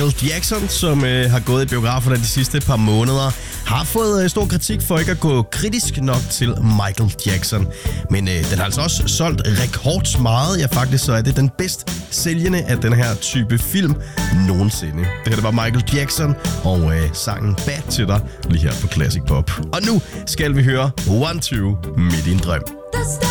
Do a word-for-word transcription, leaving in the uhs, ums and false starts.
Michael Jackson, som øh, har gået i biograferne de sidste par måneder, har fået øh, stor kritik for ikke at gå kritisk nok til Michael Jackson. Men øh, den har altså også solgt rekords meget. Ja, faktisk så er det den bedst sælgende af den her type film nogensinde. Det her det var Michael Jackson og øh, sangen Bad til dig lige her på Classic Pop. Og nu skal vi høre One Two Midt i en drøm.